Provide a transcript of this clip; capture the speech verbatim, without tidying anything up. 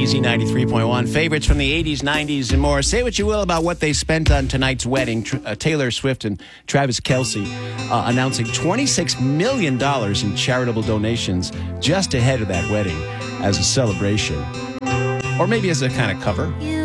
Easy ninety-three point one. Favorites from the eighties, nineties, and more. Say what you will about what they spent on tonight's wedding. Tr- uh, Taylor Swift and Travis Kelce uh, announcing twenty-six million dollars in charitable donations just ahead of that wedding as a celebration. Or maybe as a kind of cover.